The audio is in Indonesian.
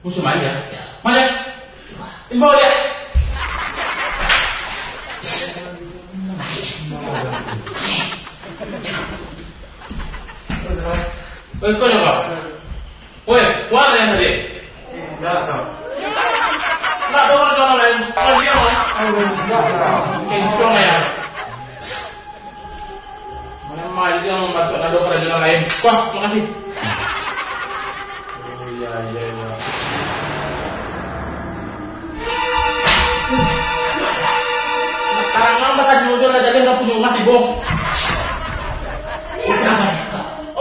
Musuh manja. Manja. Imbaw dia. Kau apa? Woi, mana yang tadi? Enggak tahu. Enggak tahu orang lain. Kalau dia mau. Kencong ya. Mana dia membantu anak dokter dengan lain. Wah, makasih. Oh iya. Sekarang mama tadi muncul jadi nggak punya masih bohong.